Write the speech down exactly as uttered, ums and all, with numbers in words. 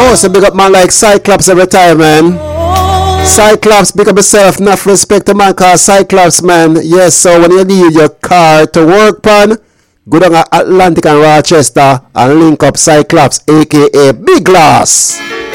course, a big up man like Cyclops every time, man. Cyclops, big up yourself, enough respect to man called Cyclops, man. Yes, so when you leave your car to work, pan, go down to Atlantic and Rochester and link up Cyclops, aka Big Glass.